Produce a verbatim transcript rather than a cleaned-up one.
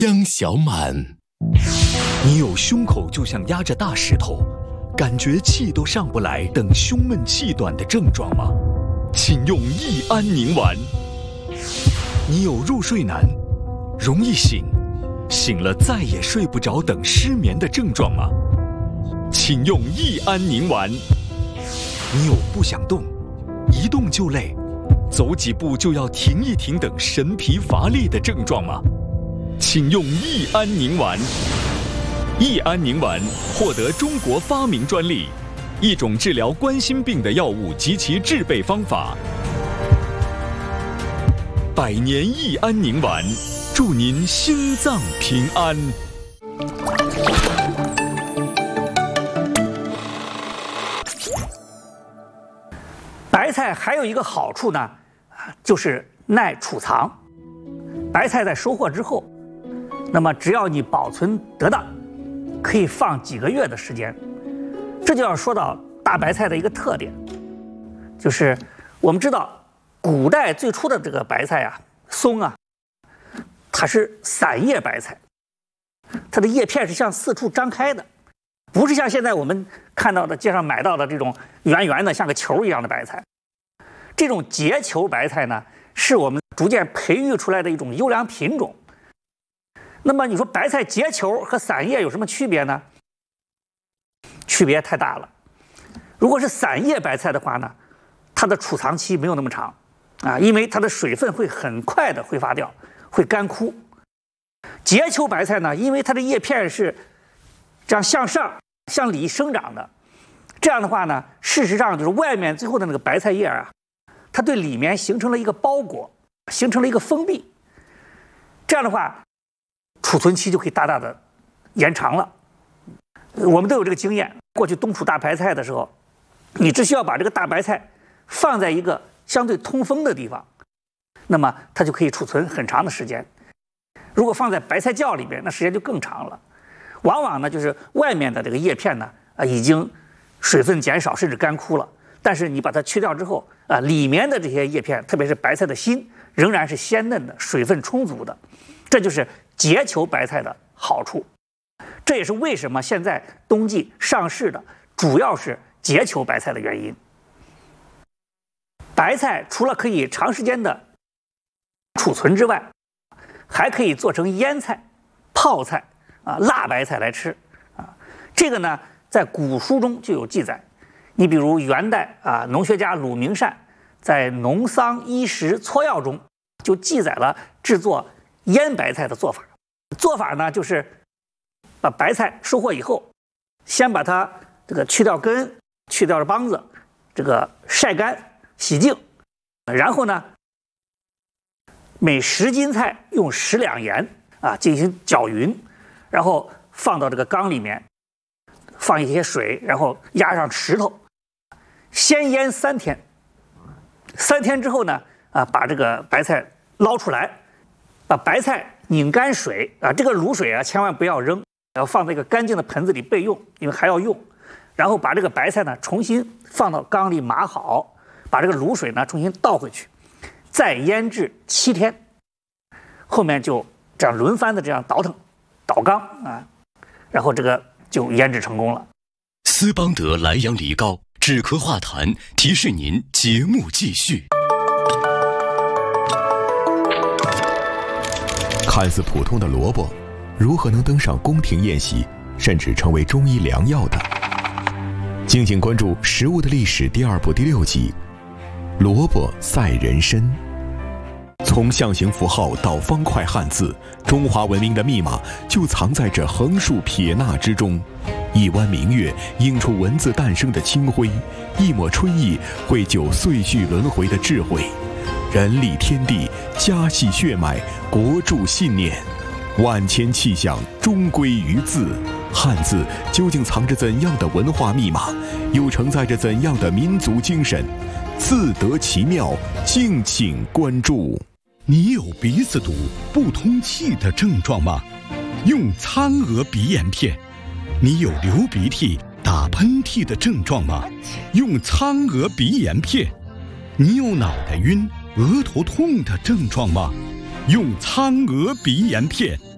央小满。 你有胸口就像压着大石头，感觉气都上不来等胸闷气短的症状吗？请用益安宁丸。你有入睡难、容易醒、醒了再也睡不着等失眠的症状吗？请用益安宁丸。你有不想动、一动就累、走几步就要停一停等神疲乏力的症状吗？请用益安宁丸。益安宁丸获得中国发明专利，一种治疗冠心病的药物及其制备方法。百年益安宁丸，祝您心脏平安。 白菜还有一个好处呢，就是耐储藏。白菜在收获之后，那么只要你保存得当，可以放几个月的时间。这就要说到大白菜的一个特点，就是我们知道古代最初的这个白菜啊，松啊，它是散叶白菜，它的叶片是向四处张开的，不是像现在我们看到的街上买到的这种圆圆的像个球一样的白菜。这种结球白菜呢，是我们逐渐培育出来的一种优良品种。那么你说白菜结球和散叶有什么区别呢？区别太大了。如果是散叶白菜的话呢，它的储藏期没有那么长啊，因为它的水分会很快的挥发掉，会干枯。结球白菜呢，因为它的叶片是这样向上向里生长的，这样的话呢，事实上就是外面最后的那个白菜叶啊，它对里面形成了一个包裹，形成了一个封闭。这样的话，储存期就可以大大的延长了。我们都有这个经验，过去冬储大白菜的时候，你只需要把这个大白菜放在一个相对通风的地方，那么它就可以储存很长的时间。如果放在白菜窖里边，那时间就更长了。往往呢，就是外面的这个叶片呢，啊，已经水分减少，甚至干枯了。但是你把它去掉之后，啊，里面的这些叶片，特别是白菜的心，仍然是鲜嫩的，水分充足的。这就是结球白菜的好处。这也是为什么现在冬季上市的主要是结球白菜的原因。白菜除了可以长时间的储存之外，还可以做成腌菜、泡菜啊、辣白菜来吃啊。这个呢，在古书中就有记载。你比如元代啊，农学家鲁明善在《农桑医食撮要》中就记载了制作腌白菜的做法。做法呢，就是把白菜收获以后，先把它这个去掉根，去掉帮子，这个晒干洗净，然后呢，每十斤菜用十两盐啊进行搅匀，然后放到这个缸里面，放一些水，然后压上石头，先腌三天。三天之后呢，啊，把这个白菜捞出来，把白菜拧干水啊，这个卤水啊千万不要扔，要放在一个干净的盆子里备用，因为还要用。然后把这个白菜呢重新放到缸里码好，把这个卤水呢重新倒回去，再腌制七天。后面就这样轮番的这样倒腾倒缸啊，然后这个就腌制成功了。 斯邦德莱阳梨膏止咳化痰，提示您节目继续。 看似普通的萝卜，如何能登上宫廷宴席，甚至成为中医良药的？敬请关注《食物的历史》第二部第六集《萝卜赛人参》。从象形符号到方块汉字，中华文明的密码就藏在这横竖撇捺之中。一弯明月映出文字诞生的清辉，一抹春意绘就岁序轮回的智慧。人立天地，家系血脉，国著信念，万千气象终归于字。汉字究竟藏着怎样的文化密码，又承载着怎样的民族精神？自得其妙，敬请关注。 你有鼻子堵、不通气的症状吗？用苍娥鼻炎片。你有流鼻涕、打喷嚏的症状吗？用苍娥鼻炎片。你有脑袋晕、额头痛的症状吗？用苍娥鼻炎片。